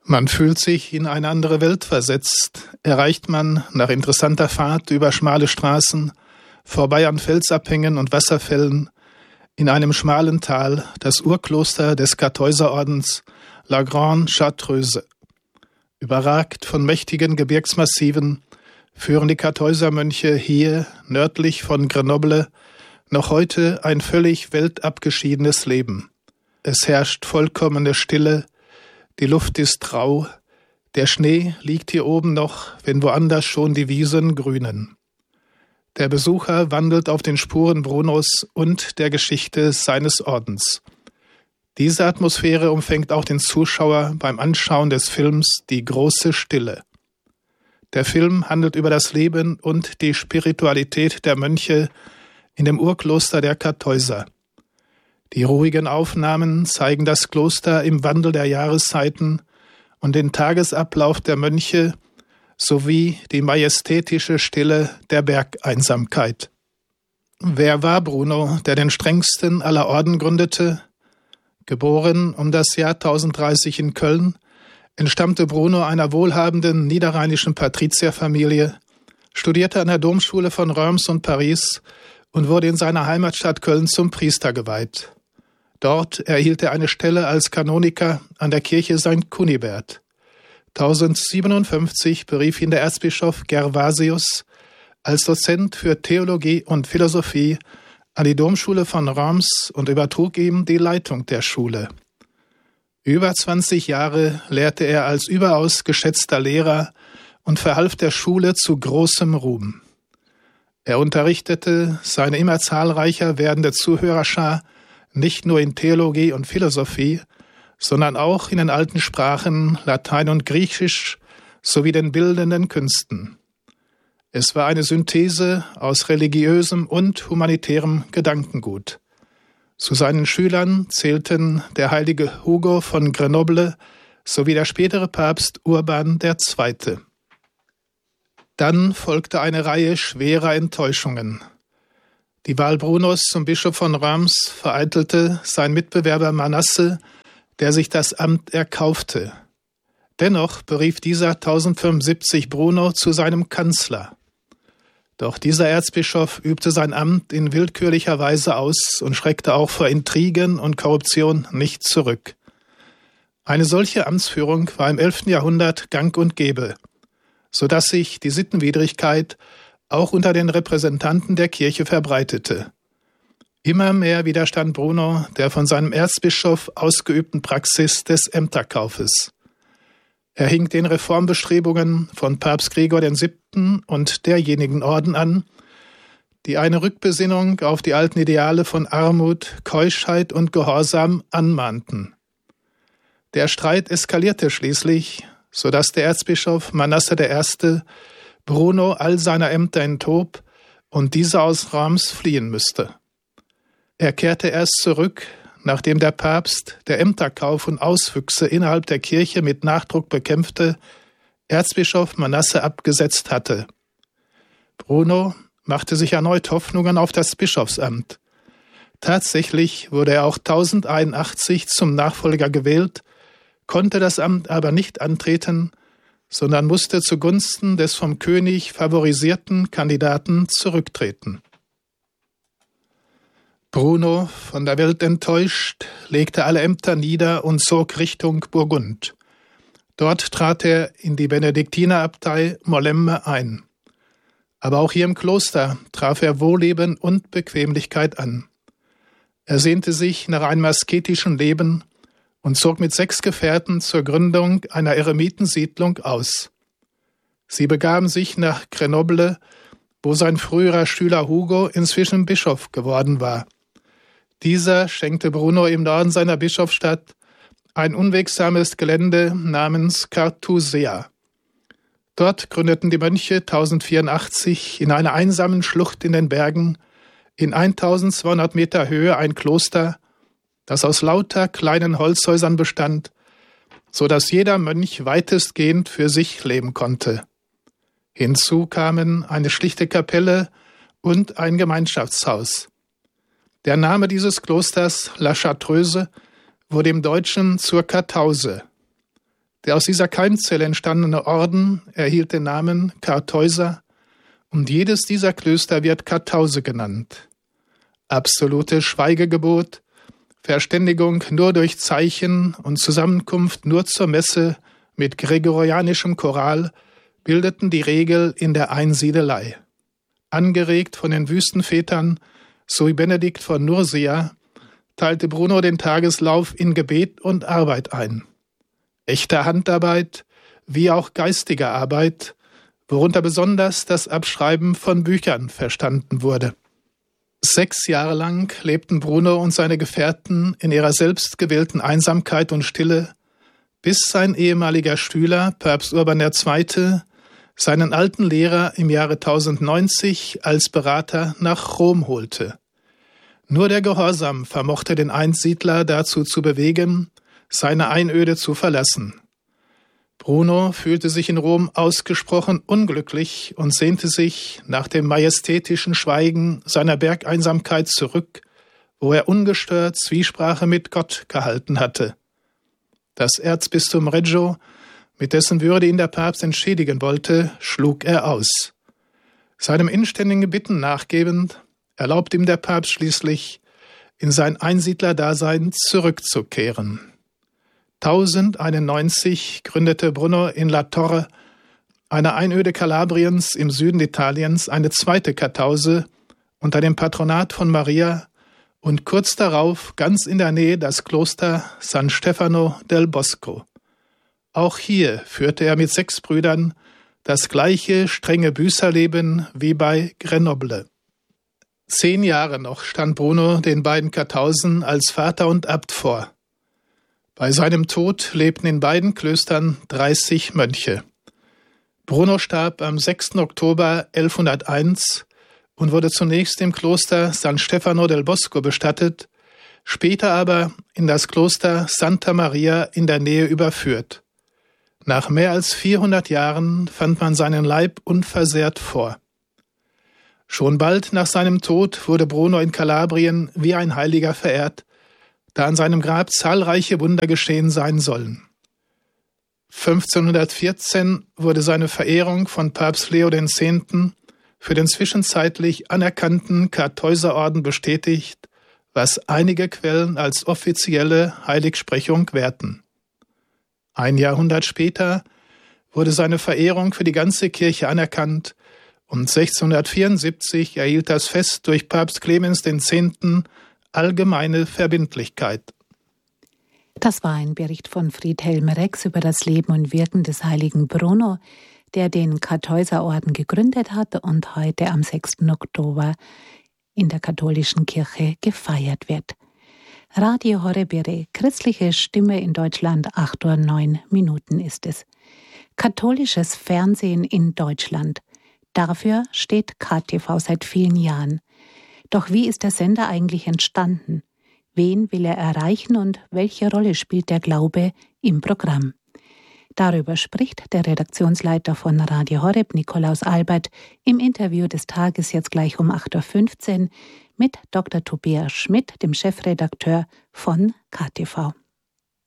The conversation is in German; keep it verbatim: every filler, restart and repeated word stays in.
Man fühlt sich in eine andere Welt versetzt, erreicht man nach interessanter Fahrt über schmale Straßen, vorbei an Felsabhängen und Wasserfällen, in einem schmalen Tal das Urkloster des Kartäuserordens La Grande Chartreuse. Überragt von mächtigen Gebirgsmassiven führen die Kartäusermönche hier, nördlich von Grenoble, noch heute ein völlig weltabgeschiedenes Leben. Es herrscht vollkommene Stille, die Luft ist rau, der Schnee liegt hier oben noch, wenn woanders schon die Wiesen grünen. Der Besucher wandelt auf den Spuren Brunos und der Geschichte seines Ordens. Diese Atmosphäre umfängt auch den Zuschauer beim Anschauen des Films Die große Stille. Der Film handelt über das Leben und die Spiritualität der Mönche in dem Urkloster der Kartäuser. Die ruhigen Aufnahmen zeigen das Kloster im Wandel der Jahreszeiten und den Tagesablauf der Mönche sowie die majestätische Stille der Bergeinsamkeit. Wer war Bruno, der den strengsten aller Orden gründete? Geboren um das Jahr tausenddreißig in Köln, entstammte Bruno einer wohlhabenden niederrheinischen Patrizierfamilie, studierte an der Domschule von Reims und Paris und wurde in seiner Heimatstadt Köln zum Priester geweiht. Dort erhielt er eine Stelle als Kanoniker an der Kirche Sankt Kunibert. tausendsiebenundfünfzig berief ihn der Erzbischof Gervasius als Dozent für Theologie und Philosophie an die Domschule von Reims und übertrug ihm die Leitung der Schule. Über zwanzig Jahre lehrte er als überaus geschätzter Lehrer und verhalf der Schule zu großem Ruhm. Er unterrichtete seine immer zahlreicher werdende Zuhörerschar nicht nur in Theologie und Philosophie, sondern auch in den alten Sprachen Latein und Griechisch sowie den bildenden Künsten. Es war eine Synthese aus religiösem und humanitärem Gedankengut. Zu seinen Schülern zählten der heilige Hugo von Grenoble sowie der spätere Papst Urban der Zweite. Dann folgte eine Reihe schwerer Enttäuschungen. Die Wahl Brunos zum Bischof von Reims vereitelte sein Mitbewerber Manasse, der sich das Amt erkaufte. Dennoch berief dieser tausendfünfundsiebzig Bruno zu seinem Kanzler. Doch dieser Erzbischof übte sein Amt in willkürlicher Weise aus und schreckte auch vor Intrigen und Korruption nicht zurück. Eine solche Amtsführung war im elften Jahrhundert gang und gäbe, sodass sich die Sittenwidrigkeit auch unter den Repräsentanten der Kirche verbreitete. Immer mehr widerstand Bruno der von seinem Erzbischof ausgeübten Praxis des Ämterkaufes. Er hing den Reformbestrebungen von Papst Gregor der Siebte und derjenigen Orden an, die eine Rückbesinnung auf die alten Ideale von Armut, Keuschheit und Gehorsam anmahnten. Der Streit eskalierte schließlich, sodass der Erzbischof Manasse der Erste Bruno all seiner Ämter enthob und dieser aus Reims fliehen müsste. Er kehrte erst zurück, nachdem der Papst, der Ämterkauf und Auswüchse innerhalb der Kirche mit Nachdruck bekämpfte, Erzbischof Manasse abgesetzt hatte. Bruno machte sich erneut Hoffnungen auf das Bischofsamt. Tatsächlich wurde er auch tausendeinundachtzig zum Nachfolger gewählt, konnte das Amt aber nicht antreten, sondern musste zugunsten des vom König favorisierten Kandidaten zurücktreten. Bruno, von der Welt enttäuscht, legte alle Ämter nieder und zog Richtung Burgund. Dort trat er in die Benediktinerabtei Molembe ein. Aber auch hier im Kloster traf er Wohlleben und Bequemlichkeit an. Er sehnte sich nach einem asketischen Leben und zog mit sechs Gefährten zur Gründung einer Eremitensiedlung aus. Sie begaben sich nach Grenoble, wo sein früherer Schüler Hugo inzwischen Bischof geworden war. Dieser schenkte Bruno im Norden seiner Bischofsstadt ein unwegsames Gelände namens Cartusea. Dort gründeten die Mönche tausendvierundachtzig in einer einsamen Schlucht in den Bergen in eintausendzweihundert Meter Höhe ein Kloster, das aus lauter kleinen Holzhäusern bestand, so dass jeder Mönch weitestgehend für sich leben konnte. Hinzu kamen eine schlichte Kapelle und ein Gemeinschaftshaus. Der Name dieses Klosters La Chartreuse wurde im Deutschen zur Kartause. Der aus dieser Keimzelle entstandene Orden erhielt den Namen Kartäuser und jedes dieser Klöster wird Kartause genannt. Absolute Schweigegebot, Verständigung nur durch Zeichen und Zusammenkunft nur zur Messe mit gregorianischem Choral bildeten die Regel in der Einsiedelei. Angeregt von den Wüstenvätern sowie Benedikt von Nursia teilte Bruno den Tageslauf in Gebet und Arbeit ein. Echte Handarbeit wie auch geistige Arbeit, worunter besonders das Abschreiben von Büchern verstanden wurde. Sechs Jahre lang lebten Bruno und seine Gefährten in ihrer selbstgewählten Einsamkeit und Stille, bis sein ehemaliger Schüler, Papst Urban der Zweite., seinen alten Lehrer im Jahre tausendneunzig als Berater nach Rom holte. Nur der Gehorsam vermochte den Einsiedler dazu zu bewegen, seine Einöde zu verlassen. Bruno fühlte sich in Rom ausgesprochen unglücklich und sehnte sich nach dem majestätischen Schweigen seiner Bergeinsamkeit zurück, wo er ungestört Zwiesprache mit Gott gehalten hatte. Das Erzbistum Reggio, mit dessen Würde ihn der Papst entschädigen wollte, schlug er aus. Seinem inständigen Bitten nachgebend, erlaubt ihm der Papst schließlich, in sein Einsiedlerdasein zurückzukehren. tausendeinundneunzig gründete Bruno in La Torre, einer Einöde Kalabriens im Süden Italiens, eine zweite Kartause unter dem Patronat von Maria und kurz darauf ganz in der Nähe das Kloster San Stefano del Bosco. Auch hier führte er mit sechs Brüdern das gleiche strenge Büßerleben wie bei Grenoble. Zehn Jahre noch stand Bruno den beiden Kartausen als Vater und Abt vor. Bei seinem Tod lebten in beiden Klöstern dreißig Mönche. Bruno starb am sechsten Oktober elfhunderteins und wurde zunächst im Kloster San Stefano del Bosco bestattet, später aber in das Kloster Santa Maria in der Nähe überführt. Nach mehr als vierhundert Jahren fand man seinen Leib unversehrt vor. Schon bald nach seinem Tod wurde Bruno in Kalabrien wie ein Heiliger verehrt, da an seinem Grab zahlreiche Wunder geschehen sein sollen. fünfzehnhundertvierzehn wurde seine Verehrung von Papst Leo X. für den zwischenzeitlich anerkannten Kartäuserorden bestätigt, was einige Quellen als offizielle Heiligsprechung werten. Ein Jahrhundert später wurde seine Verehrung für die ganze Kirche anerkannt und sechzehnhundertvierundsiebzig erhielt das Fest durch Papst Clemens X. allgemeine Verbindlichkeit. Das war ein Bericht von Friedhelm Rex über das Leben und Wirken des heiligen Bruno, der den Kartäuserorden gegründet hat und heute am sechsten Oktober in der katholischen Kirche gefeiert wird. Radio Horeb, Ihre christliche Stimme in Deutschland, acht Uhr neun Minuten ist es. Katholisches Fernsehen in Deutschland. Dafür steht K T V seit vielen Jahren. Doch wie ist der Sender eigentlich entstanden? Wen will er erreichen und welche Rolle spielt der Glaube im Programm? Darüber spricht der Redaktionsleiter von Radio Horeb, Nikolaus Albert, im Interview des Tages jetzt gleich um acht Uhr fünfzehn mit Doktor Tobias Schmidt, dem Chefredakteur von K T V.